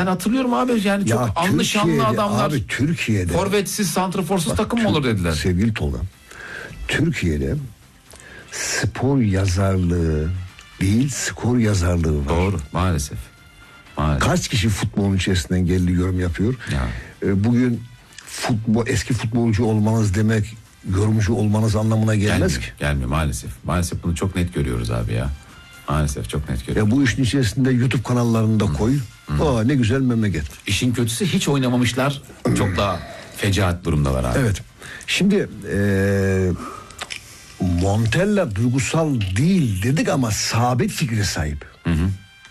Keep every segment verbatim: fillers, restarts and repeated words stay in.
ben hatırlıyorum abi yani çok Ya anlı şanlı adamlar. Abi Türkiye'de. Forvetsiz, santraforsuz takım mı olur dediler. Sevgili Tolga. Türkiye'de spor yazarlığı değil, skor yazarlığı var. Doğru, maalesef. maalesef. Kaç kişi futbolun içerisinden geldi yorum yapıyor. Ya. Bugün futbol, eski futbolcu olmanız demek yorumcu olmanız anlamına gelmez gelmiyor, ki. Gelmiyor maalesef. Maalesef bunu çok net görüyoruz abi ya. Maalesef çok net görüyoruz. Ya bu işin içerisinde YouTube kanallarında hmm. koy. Hmm. Aa, ne güzel memleket. İşin kötüsü hiç oynamamışlar. Çok daha fecaat durumdalar abi. Evet. Şimdi ee, Montella duygusal değil dedik ama sabit fikri sahip. Hı hı.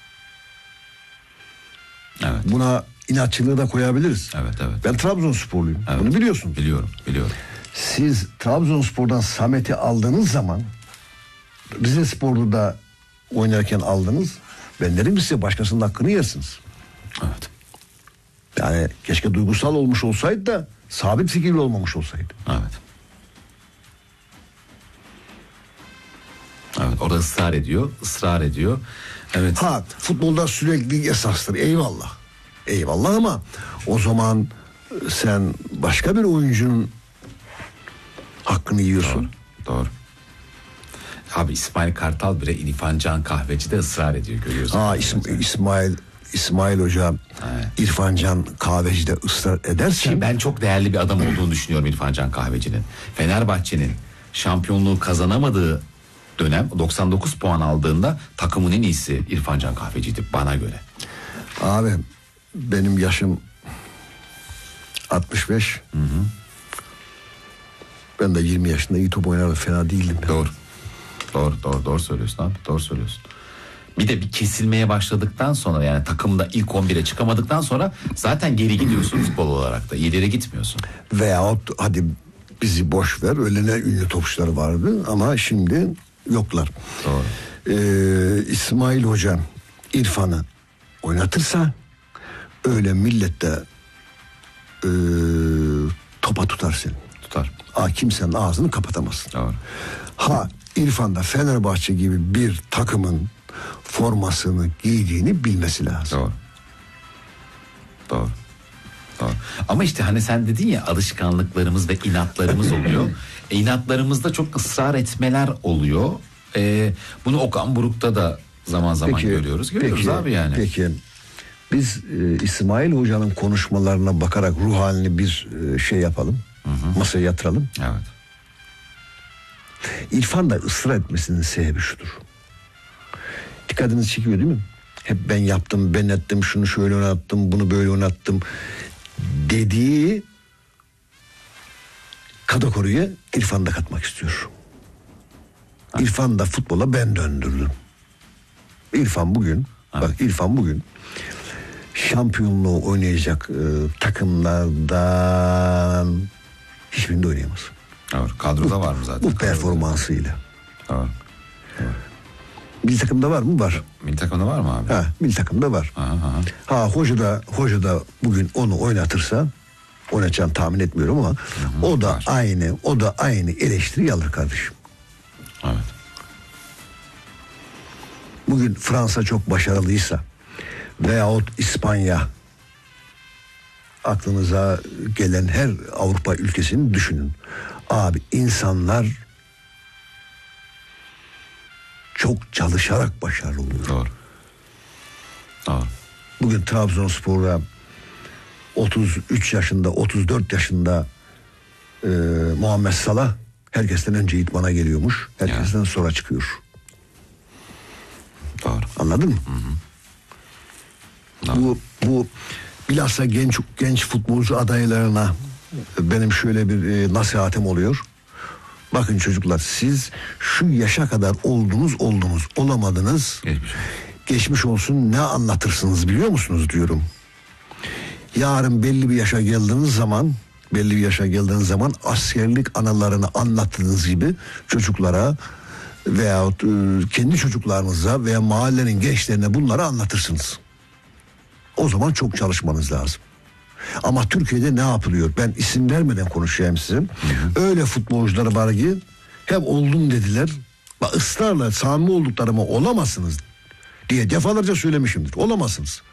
Evet. Buna inatçılığı da koyabiliriz. Evet, evet. Ben Trabzonsporluyum. Evet. Bunu biliyorsun. Biliyorum, biliyorum. Siz Trabzonspor'dan Samet'i aldığınız zaman Rizespor'da da oynarken aldınız. Ben dedim ki size başkasının hakkını yersiniz. Evet. Yani keşke duygusal olmuş olsaydı da sabit fikirli olmamış olsaydı. Evet. Evet, orada ısrar ediyor, ısrar ediyor. Evet. Ha, futbolda sürekli esastır. Eyvallah. Eyvallah ama o zaman sen başka bir oyuncunun hakkını yiyorsun. Doğru. Doğru. Abi İsmail Kartal bile İrfan Can Kahveci de ısrar ediyor, görüyorsun. Ha, İsm- İsmail İsmail Hoca evet. İrfan Can Kahveci'de ısrar edersen. Şimdi ben çok değerli bir adam olduğunu düşünüyorum İrfan Can Kahveci'nin. Fenerbahçe'nin şampiyonluğu kazanamadığı dönem doksan dokuz puan aldığında takımın en iyisi İrfan Can Kahveci'ydi bana göre. Abi benim yaşım altmış beş. Hı hı. Ben de yirmi yaşında iyi top oynardım, fena değildim. Yani. Doğru. Doğru, doğru, doğru söylüyorsun abi. Doğru söylüyorsun. Bir de bir kesilmeye başladıktan sonra yani takımda ilk on bire çıkamadıktan sonra zaten geri gidiyorsun futbol olarak da. İleri gitmiyorsun. Veyahut hadi bizi boş ver, öyle ne ünlü topçular vardı ama şimdi yoklar. Doğru. Ee, İsmail Hoca İrfan'ı oynatırsa öyle millette e, topa tutar seni. Tutar. Aa, kimsenin ağzını kapatamazsın. Doğru. Ha, İrfan da Fenerbahçe gibi bir takımın formasını giydiğini bilmesi lazım. Doğru. Doğru. Doğru. Ama işte hani sen dedin ya alışkanlıklarımız ve inatlarımız oluyor. e, inatlarımızda çok ısrar etmeler oluyor. E, bunu Okan Buruk'ta da zaman zaman peki, görüyoruz. Görüyoruz peki, abi yani. Peki biz e, İsmail Hoca'nın konuşmalarına bakarak ruh halini bir e, şey yapalım. Hı hı. Masaya yatıralım. Evet. İrfan da ısrar etmesinin sebebi şudur. Dikkatinizi çekiyor değil mi? Hep ben yaptım, ben ettim, şunu şöyle oynattım, bunu böyle oynattım dediği kategoriye İrfan da katmak istiyor. Ha. İrfan da futbola ben döndürdüm. İrfan bugün, ha. bak İrfan bugün şampiyonluğu oynayacak e, takımlardan hiçbirinde oynayamaz. Doğru. Kadroda bu, var mı zaten? Bu performansıyla. Doğru. Doğru. Milli takımda var mı? Var. Milli takımda var mı abi? Ha, milli takımda var. Aha, aha. Ha, hoca da hoca da bugün onu oynatırsa, oynatacağını tahmin etmiyorum ama hı hı, o da var. aynı o da aynı eleştiri alır kardeşim. Evet. Bugün Fransa çok başarılıysa veyahut İspanya, aklınıza gelen her Avrupa ülkesini düşünün. Abi insanlar çok çalışarak başarılı oluyor. Doğru. Doğru. Bugün Trabzonspor'a otuz üç yaşında, otuz dört yaşında e, Muhammed Salah herkesten önce idmana geliyormuş. Herkesten yani. sonra çıkıyor. Doğru. Anladın mı? Hı hı. Bu bu bilhassa genç genç futbolcu adaylarına benim şöyle bir e, nasihatim oluyor. Bakın çocuklar, siz şu yaşa kadar oldunuz oldunuz olamadınız. Geçmiş, geçmiş olsun, ne anlatırsınız biliyor musunuz diyorum. Yarın belli bir yaşa geldiğiniz zaman belli bir yaşa geldiğiniz zaman askerlik anılarını anlattığınız gibi çocuklara veyahut e, kendi çocuklarınıza veya mahallenin gençlerine bunları anlatırsınız. O zaman çok çalışmanız lazım. Ama Türkiye'de ne yapılıyor? Ben isim vermeden konuşayım size. Hı hı. Öyle futbolcular var ki hep oldum dediler. Bak, ısrarla samimi olduklarıma olamazsınız diye defalarca söylemişimdir. Olamazsınız.